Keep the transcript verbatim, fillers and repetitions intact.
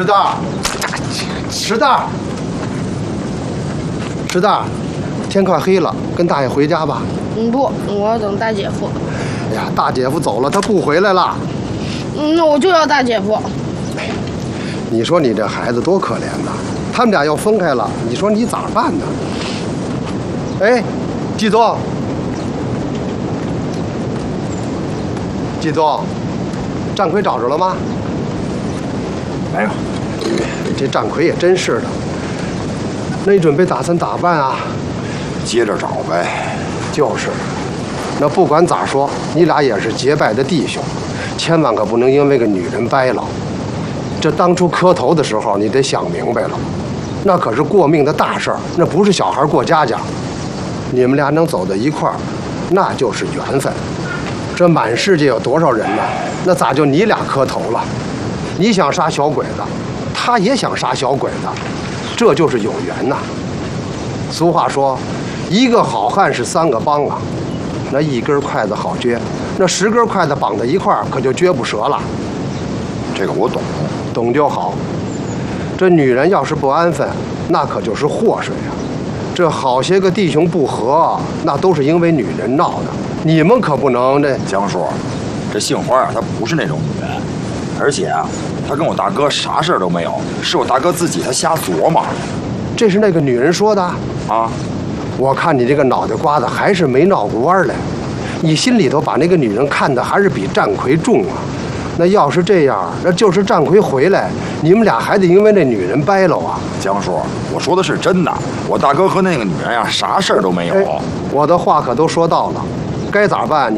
石大，石大，石大，天快黑了，跟大爷回家吧。 嗯，不，我要等大姐夫。 哎呀，大姐夫走了，他不回来了。 嗯，那我就要大姐夫。 哎，你说你这孩子多可怜呐！他们俩要分开了，你说你咋办呢？哎，季宗，季宗，战魁找着了吗？ 没有。 这战魁也真是的。那你准备打算咋办啊？ 接着找呗。 就是。那不管咋说，你俩也是结拜的弟兄，千万可不能因为个女人掰了。这当初磕头的时候，你得想明白了，那可是过命的大事儿，那不是小孩过家家。你们俩能走到一块儿，那就是缘分。这满世界有多少人呢？那咋就你俩磕头了？你想杀小鬼子，他也想杀小鬼子，这就是有缘呐。俗话说，一个好汉是三个帮啊。那一根筷子好撅，那十根筷子绑在一块儿，可就撅不折了。 这个我懂， 懂就好。这女人要是不安分，那可就是祸水啊。这好些个弟兄不和，那都是因为女人闹的。你们可不能这。 江叔，这杏花啊，她不是那种女人，而且啊，她跟我大哥啥事儿都没有，是我大哥自己他瞎琢磨。 这是那个女人说的啊。 我看你这个脑袋瓜子还是没闹过弯来，你心里头把那个女人看的还是比战魁重啊。那要是这样，那就是战魁回来，你们俩还得因为那女人掰喽啊。 江叔，我说的是真的，我大哥和那个女人呀、啊，啥事儿都没有、 哎。我的话可都说到了，该咋办？